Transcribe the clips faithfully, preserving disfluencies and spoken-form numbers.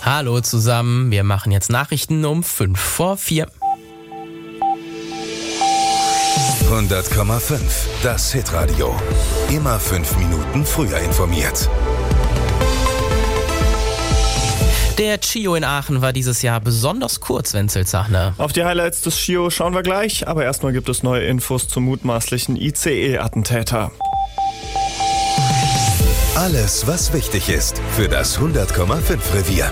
Hallo zusammen, wir machen jetzt Nachrichten um fünf vor vier. hundert Komma fünf, das Hitradio. Immer fünf Minuten früher informiert. Der Chio in Aachen war dieses Jahr besonders kurz, Wenzel Zachner. Auf die Highlights des Chio schauen wir gleich, aber erstmal gibt es neue Infos zum mutmaßlichen I C E-Attentäter. Alles, was wichtig ist für das hundert Komma fünf Revier.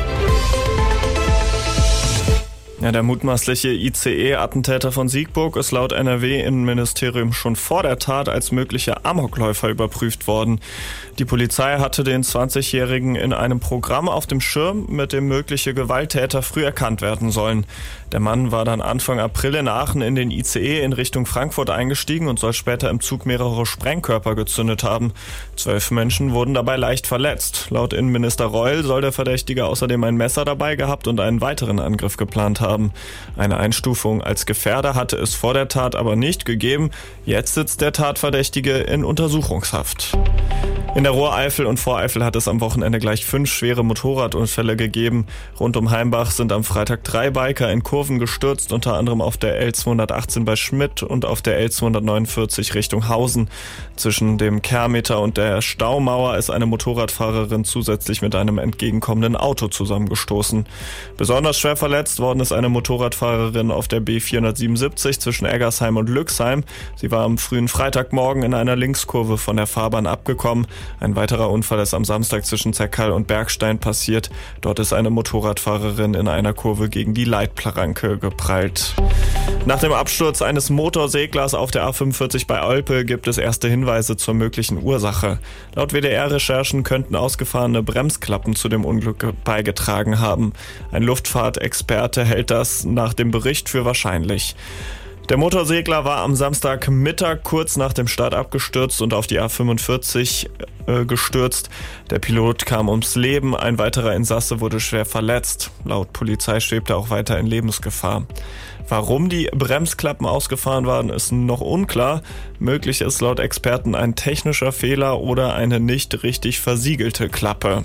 Ja, der mutmaßliche I C E-Attentäter von Siegburg ist laut N R W-Innenministerium schon vor der Tat als möglicher Amokläufer überprüft worden. Die Polizei hatte den zwanzigjährigen in einem Programm auf dem Schirm, mit dem mögliche Gewalttäter früh erkannt werden sollen. Der Mann war dann Anfang April in Aachen in den I C E in Richtung Frankfurt eingestiegen und soll später im Zug mehrere Sprengkörper gezündet haben. Zwölf Menschen wurden dabei leicht verletzt. Laut Innenminister Reul soll der Verdächtige außerdem ein Messer dabei gehabt und einen weiteren Angriff geplant haben. Eine Einstufung als Gefährder hatte es vor der Tat aber nicht gegeben. Jetzt sitzt der Tatverdächtige in Untersuchungshaft. In der Ruhreifel und Voreifel hat es am Wochenende gleich fünf schwere Motorradunfälle gegeben. Rund um Heimbach sind am Freitag drei Biker in Kurven gestürzt, unter anderem auf der L zweihundertachtzehn bei Schmidt und auf der L zweihundertneunundvierzig Richtung Hausen. Zwischen dem Kehrmeter und der Staumauer ist eine Motorradfahrerin zusätzlich mit einem entgegenkommenden Auto zusammengestoßen. Besonders schwer verletzt worden ist eine Motorradfahrerin auf der B vierhundertsiebenundsiebzig zwischen Eggersheim und Lüxheim. Sie war am frühen Freitagmorgen in einer Linkskurve von der Fahrbahn abgekommen. Ein weiterer Unfall ist am Samstag zwischen Zerkall und Bergstein passiert. Dort ist eine Motorradfahrerin in einer Kurve gegen die Leitplanke geprallt. Nach dem Absturz eines Motorseglers auf der A fünfundvierzig bei Olpe gibt es erste Hinweise zur möglichen Ursache. Laut W D R-Recherchen könnten ausgefahrene Bremsklappen zu dem Unglück beigetragen haben. Ein Luftfahrtexperte hält das nach dem Bericht für wahrscheinlich. Der Motorsegler war am Samstagmittag kurz nach dem Start abgestürzt und auf die A fünfundvierzig äh, gestürzt. Der Pilot kam ums Leben, ein weiterer Insasse wurde schwer verletzt. Laut Polizei schwebte er auch weiter in Lebensgefahr. Warum die Bremsklappen ausgefahren waren, ist noch unklar. Möglich ist laut Experten ein technischer Fehler oder eine nicht richtig versiegelte Klappe.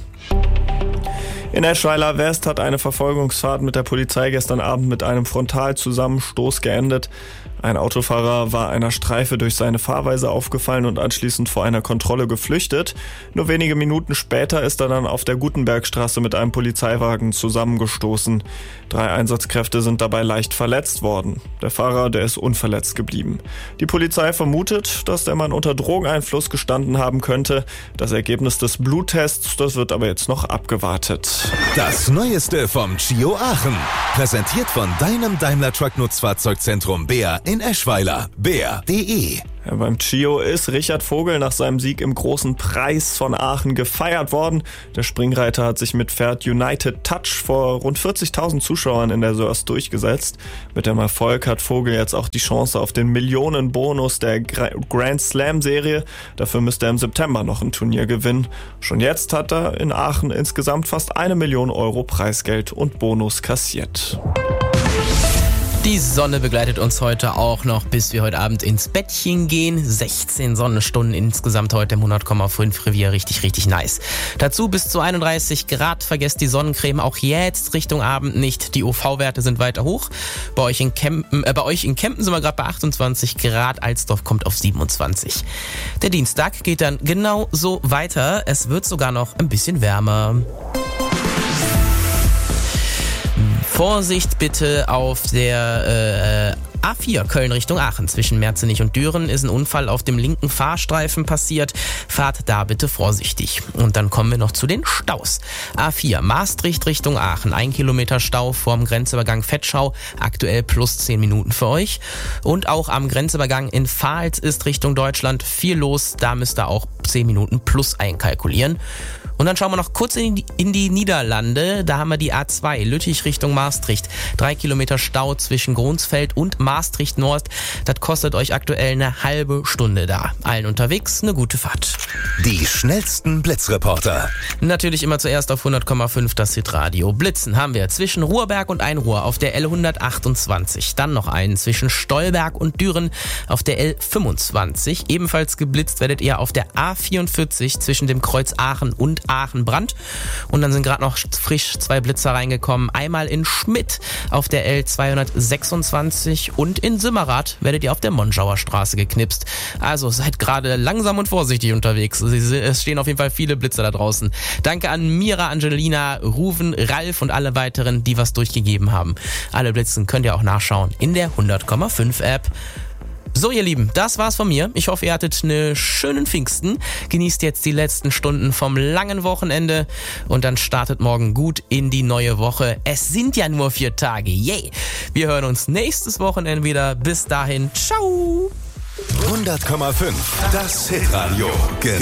In Eschweiler West hat eine Verfolgungsfahrt mit der Polizei gestern Abend mit einem Frontalzusammenstoß geendet. Ein Autofahrer war einer Streife durch seine Fahrweise aufgefallen und anschließend vor einer Kontrolle geflüchtet. Nur wenige Minuten später ist er dann auf der Gutenbergstraße mit einem Polizeiwagen zusammengestoßen. Drei Einsatzkräfte sind dabei leicht verletzt worden. Der Fahrer, der ist unverletzt geblieben. Die Polizei vermutet, dass der Mann unter Drogeneinfluss gestanden haben könnte. Das Ergebnis des Bluttests, das wird aber jetzt noch abgewartet. Das Neueste vom Chio Aachen. Präsentiert von deinem Daimler Truck Nutzfahrzeugzentrum Bär in Eschweiler. Bär punkt de. Ja, beim Chio ist Richard Vogel nach seinem Sieg im Großen Preis von Aachen gefeiert worden. Der Springreiter hat sich mit Pferd United Touch vor rund vierzigtausend Zuschauern in der Sörs durchgesetzt. Mit dem Erfolg hat Vogel jetzt auch die Chance auf den Millionenbonus der Grand Slam Serie. Dafür müsste er im September noch ein Turnier gewinnen. Schon jetzt hat er in Aachen insgesamt fast eine Million Euro Preisgeld und Bonus kassiert. Die Sonne begleitet uns heute auch noch, bis wir heute Abend ins Bettchen gehen. sechzehn Sonnenstunden insgesamt heute im hundert Komma fünf Revier. Richtig, richtig nice. Dazu bis zu einunddreißig Grad. Vergesst die Sonnencreme auch jetzt Richtung Abend nicht. Die U V-Werte sind weiter hoch. Bei euch in Kempen, äh, bei euch in Kempen sind wir gerade bei achtundzwanzig Grad. Alsdorf kommt auf siebenundzwanzig. Der Dienstag geht dann genau so weiter. Es wird sogar noch ein bisschen wärmer. Vorsicht bitte auf der äh, A vier Köln Richtung Aachen. Zwischen Merzenich und Düren ist ein Unfall auf dem linken Fahrstreifen passiert. Fahrt da bitte vorsichtig. Und dann kommen wir noch zu den Staus. A vier Maastricht Richtung Aachen. Ein Kilometer Stau vorm Grenzübergang Vetschau. Aktuell plus zehn Minuten für euch. Und auch am Grenzübergang in Pfalz ist Richtung Deutschland viel los. Da müsst ihr auch zehn Minuten plus einkalkulieren. Und dann schauen wir noch kurz in die, in die Niederlande. Da haben wir die A zwei Lüttich Richtung Maastricht. Drei Kilometer Stau zwischen Gronsfeld und Maastricht Nord. Das kostet euch aktuell eine halbe Stunde da. Allen unterwegs eine gute Fahrt. Die schnellsten Blitzreporter. Natürlich immer zuerst auf hundert Komma fünf das Hitradio. Blitzen haben wir zwischen Ruhrberg und Einruhr auf der L hundertachtundzwanzig. Dann noch einen zwischen Stolberg und Düren auf der L fünfundzwanzig. Ebenfalls geblitzt werdet ihr auf der A A vierundvierzig zwischen dem Kreuz Aachen und Aachen-Brandt. Und dann sind gerade noch frisch zwei Blitzer reingekommen. Einmal in Schmidt auf der L zweihundertsechsundzwanzig und in Simmerath werdet ihr auf der Monschauer Straße geknipst. Also seid gerade langsam und vorsichtig unterwegs. Es stehen auf jeden Fall viele Blitzer da draußen. Danke an Mira, Angelina, Ruven, Ralf und alle weiteren, die was durchgegeben haben. Alle Blitzen könnt ihr auch nachschauen in der hundert Komma fünf App. So, ihr Lieben, das war's von mir. Ich hoffe, ihr hattet einen schönen Pfingsten. Genießt jetzt die letzten Stunden vom langen Wochenende und dann startet morgen gut in die neue Woche. Es sind ja nur vier Tage. Yay! Wir hören uns nächstes Wochenende wieder. Bis dahin, ciao! hundert Komma fünf, das Hitradio.